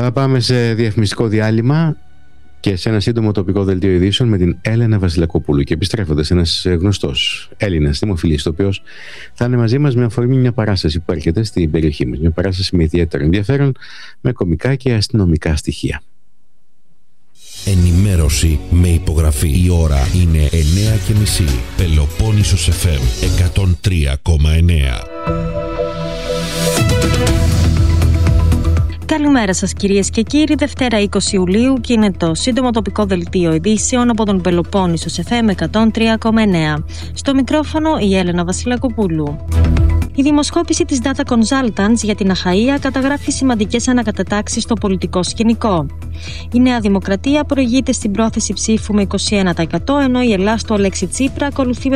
Πάμε σε διαφημιστικό διάλειμμα και σε ένα σύντομο τοπικό δελτίο ειδήσεων με την Έλενα Βασιλακοπούλου. Και επιστρέφοντας, ένας γνωστός Έλληνας δημοφιλής, ο οποίος θα είναι μαζί μας με αφορμή μια παράσταση που έρχεται στην περιοχή μας. Μια παράσταση με ιδιαίτερο ενδιαφέρον, με κωμικά και αστυνομικά στοιχεία. Ενημέρωση με υπογραφή. Η ώρα είναι 9:30. Πελοπόννησος FM 103,9. Καλημέρα σας κυρίες και κύριοι, Δευτέρα 20 Ιουλίου και είναι το σύντομο τοπικό δελτίο ειδήσεων από τον Πελοπόννησος FM 103,9. Στο μικρόφωνο η Έλενα Βασιλακοπούλου. Η δημοσκόπηση της Data Consultants για την Αχαΐα καταγράφει σημαντικές ανακατατάξεις στο πολιτικό σκηνικό. Η Νέα Δημοκρατία προηγείται στην πρόθεση ψήφου με 21%, ενώ η Ελλάδα του Αλέξη Τσίπρα ακολουθεί με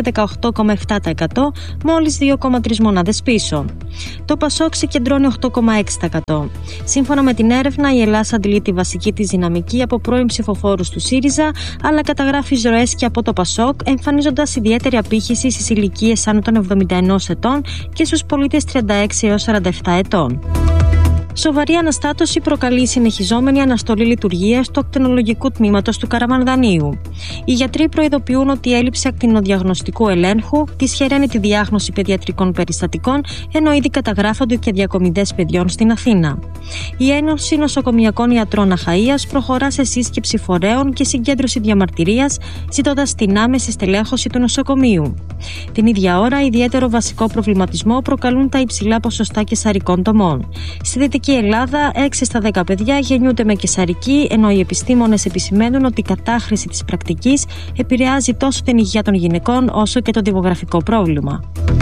18,7%, μόλις 2,3 μονάδες πίσω. Το Πασόκ συγκεντρώνει 8,6%. Σύμφωνα με την έρευνα, η Ελλάδα αντλεί τη βασική της δυναμική από πρώην ψηφοφόρους του ΣΥΡΙΖΑ, αλλά καταγράφει ζωές και από το Πασόκ, εμφανίζοντας ιδιαίτερη απήχηση στις ηλικίες άνω των 71 ετών και στους πολίτες 36 έως 47 ετών. Σοβαρή αναστάτωση προκαλεί η συνεχιζόμενη αναστολή λειτουργίας του ακτινολογικού τμήματος του Καραμανδανίου. Οι γιατροί προειδοποιούν ότι η έλλειψη ακτινοδιαγνωστικού ελέγχου δυσχεραίνει τη διάγνωση παιδιατρικών περιστατικών, ενώ ήδη καταγράφονται και διακομιδές παιδιών στην Αθήνα. Η Ένωση Νοσοκομιακών Ιατρών Αχαΐας προχωρά σε σύσκεψη φορέων και συγκέντρωση διαμαρτυρίας, ζητώντας την άμεση στελέχωση του νοσοκομείου. Την ίδια ώρα, ιδιαίτερο βασικό προβληματισμό προκαλούν τα υψηλά ποσοστά καισαρικών τομών. Στη Δυτική Ελλάδα, 6 στα 10 παιδιά γεννιούνται με καισαρική, ενώ οι επιστήμονες επισημαίνουν ότι η κατάχρηση της πρακτικής επηρεάζει τόσο την υγεία των γυναικών όσο και το δημογραφικό πρόβλημα.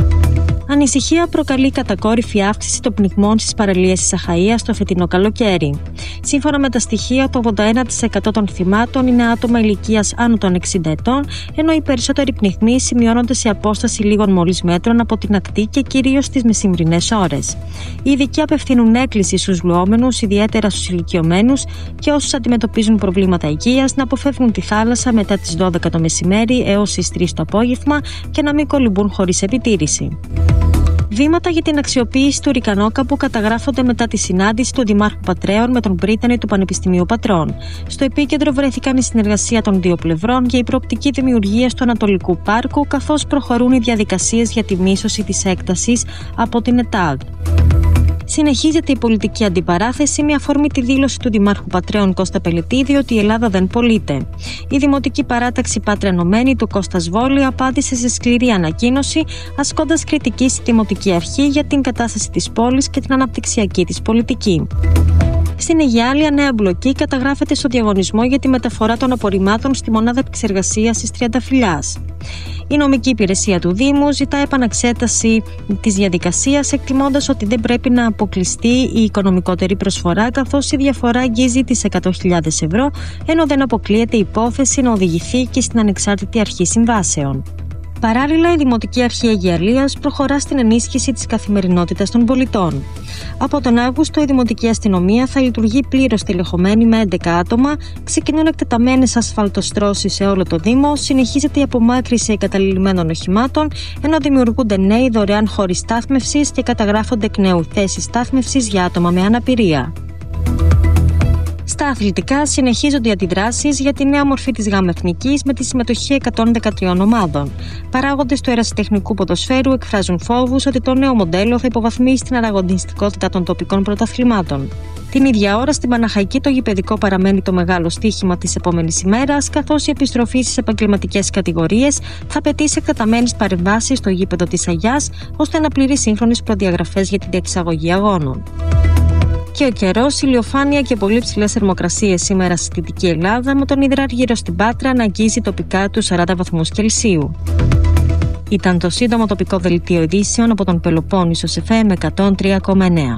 Ανησυχία προκαλεί η κατακόρυφη αύξηση των πνιγμών στις παραλίες της Αχαΐας το φετινό καλοκαίρι. Σύμφωνα με τα στοιχεία, το 81% των θυμάτων είναι άτομα ηλικίας άνω των 60 ετών, ενώ οι περισσότεροι πνιγμοί σημειώνονται σε απόσταση λίγων μόλις μέτρων από την ακτή και κυρίως στις μεσημβρινές ώρες. Οι ειδικοί απευθύνουν έκκληση στους λουόμενους, ιδιαίτερα στους ηλικιωμένους και όσους αντιμετωπίζουν προβλήματα υγείας, να αποφεύγουν τη θάλασσα μετά τις 12 το μεσημέρι έως τις 3 το απόγευμα και να μην κολυμπούν χωρίς επιτήρηση. Βήματα για την αξιοποίηση του ρικανόκαπου καταγράφονται μετά τη συνάντηση του Δημάρχου Πατρέων με τον πρίτανη του Πανεπιστημίου Πατρών. Στο επίκεντρο βρέθηκαν η συνεργασία των δύο πλευρών και η προοπτική δημιουργίας του Ανατολικού Πάρκου, καθώς προχωρούν οι διαδικασίες για τη μίσθωση της έκτασης από την ΕΤΑΔ. Συνεχίζεται η πολιτική αντιπαράθεση με αφορμή τη δήλωση του Δημάρχου Πατρέων Κώστα Πελετίδη ότι η Ελλάδα δεν πωλείται. Η Δημοτική Παράταξη Πάτρα Ενωμένη του Κώστα Σβόλη απάντησε σε σκληρή ανακοίνωση, ασκώντας κριτική στη Δημοτική Αρχή για την κατάσταση της πόλης και την αναπτυξιακή της πολιτική. Στην Αιγιάλεια, νέα μπλοκή καταγράφεται στο διαγωνισμό για τη μεταφορά των απορριμμάτων στη μονάδα επεξεργασίας της Τριανταφυλλιάς. Η νομική υπηρεσία του Δήμου ζητά επαναξέταση της διαδικασίας, εκτιμώντας ότι δεν πρέπει να αποκλειστεί η οικονομικότερη προσφορά, καθώς η διαφορά αγγίζει τις 100.000 ευρώ, ενώ δεν αποκλείεται η υπόθεση να οδηγηθεί και στην Ανεξάρτητη Αρχή Συμβάσεων. Παράλληλα, η Δημοτική Αρχή Αιγιαλίας προχωρά στην ενίσχυση της καθημερινότητας των πολιτών. Από τον Αύγουστο, η Δημοτική Αστυνομία θα λειτουργεί πλήρως τηλεχωμένη με 11 άτομα, ξεκινούν εκτεταμένες ασφαλτοστρώσεις σε όλο το Δήμο, συνεχίζεται η απομάκρυνση εγκαταλειμμένων οχημάτων, ενώ δημιουργούνται νέοι δωρεάν χώροι στάθμευσης και καταγράφονται εκ νέου θέσεις στάθμευσης για άτομα με αναπηρία. Στα αθλητικά, συνεχίζονται οι αντιδράσεις για τη νέα μορφή της ΓΑΜ Εθνικής με τη συμμετοχή 113 ομάδων. Παράγοντες του ερασιτεχνικού ποδοσφαίρου εκφράζουν φόβους ότι το νέο μοντέλο θα υποβαθμίσει την αναγωνιστικότητα των τοπικών πρωταθλημάτων. Την ίδια ώρα, στην Παναχαϊκή, το γηπεδικό παραμένει το μεγάλο στοίχημα της επόμενης ημέρας, καθώς η επιστροφή στις επαγγελματικές κατηγορίες θα απαιτήσει εκτεταμένες παρεμβάσεις στο γήπεδο της Αγιάς, ώστε να πληρεί σύγχρονες προδιαγραφές για την διεξαγωγή αγώνων. Και ο καιρός, ηλιοφάνεια και πολύ ψηλές θερμοκρασίες σήμερα στη Δυτική Ελλάδα, με τον Ιδράρ γύρω στην Πάτρα να αγγίζει τοπικά τους 40 βαθμούς Κελσίου. Ήταν το σύντομο τοπικό δελτίο ειδήσεων από τον Πελοπόννησος FM 103,9.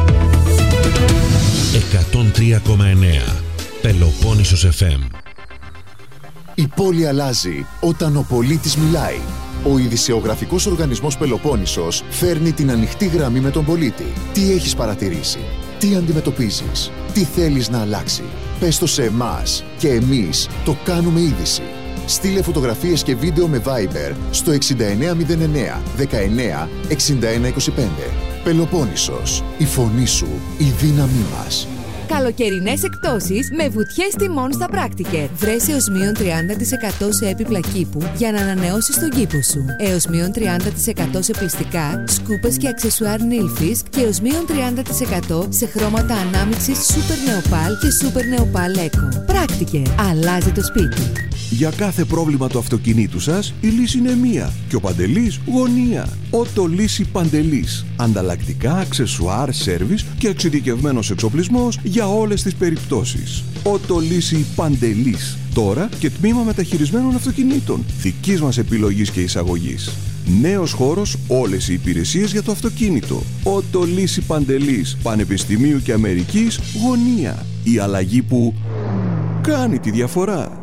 103,9 Πελοπόννησος FM. Η πόλη αλλάζει όταν ο πολίτης μιλάει. Ο ειδησεογραφικός οργανισμός Πελοπόννησος φέρνει την ανοιχτή γραμμή με τον πολίτη. Τι έχεις παρατηρήσει, τι αντιμετωπίζεις, τι θέλεις να αλλάξει. Πες το σε εμάς και εμείς το κάνουμε είδηση. Στείλε φωτογραφίες και βίντεο με Viber στο 6909 19 61 25. Πελοπόννησος, η φωνή σου, η δύναμή μας. Καλοκαιρινές εκπτώσεις με βουτιές τιμών στα Πράκτικερ. Βρες έως μείον 30% σε έπιπλα κήπου για να ανανεώσεις τον κήπο σου. Έως μείον 30% σε πλυστικά, σκούπες και αξεσουάρ Nilfisk και έως μείον 30% σε χρώματα ανάμειξης Super Neopal και Super Neopal Eco. Πράκτικερ. Αλλάζει το σπίτι. Για κάθε πρόβλημα του αυτοκινήτου σας, η λύση είναι μία και ο Παντελής γωνία. Ότο Λύση Παντελής. Ανταλλακτικά, αξεσουάρ, σέρβις και εξειδικευμένος εξοπλισμός για όλες τις περιπτώσεις. Ότο Λύση Παντελής. Τώρα και τμήμα μεταχειρισμένων αυτοκινήτων. Δικής μας επιλογής και εισαγωγής. Νέος χώρος, όλες οι υπηρεσίες για το αυτοκίνητο. Ότο Λύση Παντελής. Πανεπιστημίου και Αμερικής γωνία. Η αλλαγή που κάνει τη διαφορά.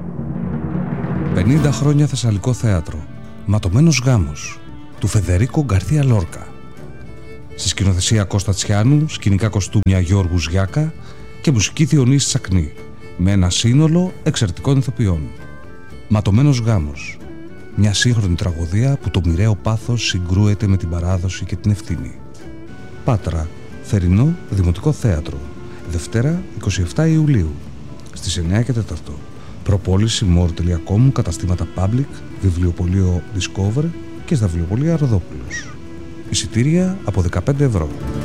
50 χρόνια Θεσσαλικό θέατρο. Ματωμένος γάμος του Φεδερίκο Γκαρθία Λόρκα. Στη σκηνοθεσία Κώστα Τσιάνου, σκηνικά κοστούμια Γιώργου Γιάκα και μουσική Διονύση Τσακνή, με ένα σύνολο εξαιρετικών ηθοποιών. Ματωμένος γάμος. Μια σύγχρονη τραγωδία που το μοιραίο πάθος συγκρούεται με την παράδοση και την ευθύνη. Πάτρα, Θερινό Δημοτικό Θέατρο. Δευτέρα 27 Ιουλίου στις 9 και 4. Προπόληση more.com, καταστήματα Public, βιβλιοπωλείο Discover και στα βιβλιοπωλεία Ροδόπουλος. Εισιτήρια από 15 ευρώ.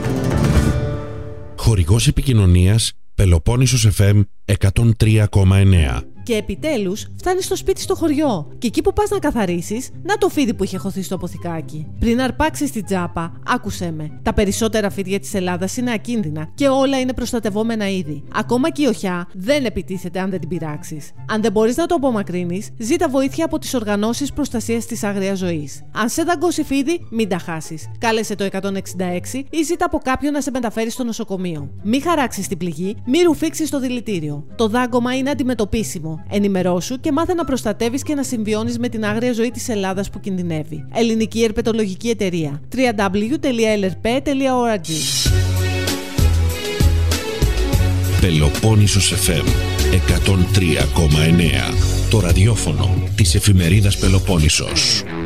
Χορηγός επικοινωνίας Πελοπόννησος FM 103,9. Και επιτέλους φτάνεις στο σπίτι στο χωριό. Και εκεί που πας να καθαρίσεις, να το φίδι που είχε χωθεί στο αποθηκάκι. Πριν αρπάξεις την τσάπα, άκουσέ με. Τα περισσότερα φίδια της Ελλάδας είναι ακίνδυνα και όλα είναι προστατευόμενα είδη. Ακόμα και η οχιά δεν επιτίθεται αν δεν την πειράξεις. Αν δεν μπορείς να το απομακρύνεις, ζήτα βοήθεια από τις οργανώσεις προστασίας της άγριας ζωής. Αν σε δαγκώσει φίδι, μην τα χάσεις. Κάλεσε το 166 ή ζήτα από κάποιον να σε μεταφέρει στο νοσοκομείο. Μην χαράξεις την πληγή, μην ρουφήξεις το δηλητήριο. Το δάγκωμα είναι αντιμετωπίσιμο. Ενημερώσου και μάθε να προστατεύεις και να συμβιώνεις με την άγρια ζωή της Ελλάδας που κινδυνεύει. Ελληνική Ερπετολογική Εταιρεία. www.lrp.org. Πελοπόννησος FM 103,9. Το ραδιόφωνο της εφημερίδας Πελοπόννησος.